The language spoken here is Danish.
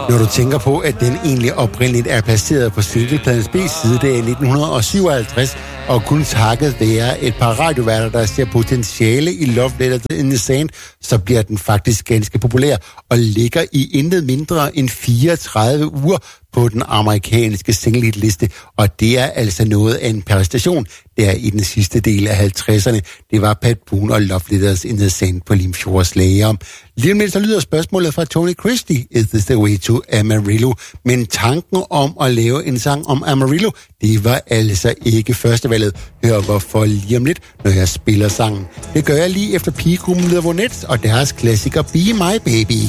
Når du tænker på, at den egentlig oprindeligt er placeret på Syltepladens B-side, det er 1957, og kun takket være et par radioværter, der ser potentiale i Love Letters in the Sand, så bliver den faktisk ganske populær og ligger i intet mindre end 34 uger på den amerikanske single-hit-liste, og det er altså noget af en præstation der i den sidste del af 50'erne. Det var Pat Boone og Love Letters in the Sand på Limfjords Lager. Lige om lidt så lyder spørgsmålet fra Tony Christie, Is This the Way to Amarillo? Men tanken om at lave en sang om Amarillo, det var altså ikke førstevalget. Hør hvorfor lige om lidt, når jeg spiller sangen. Det gør jeg lige efter pigegruppen The Ronettes og deres klassiker Be My Baby.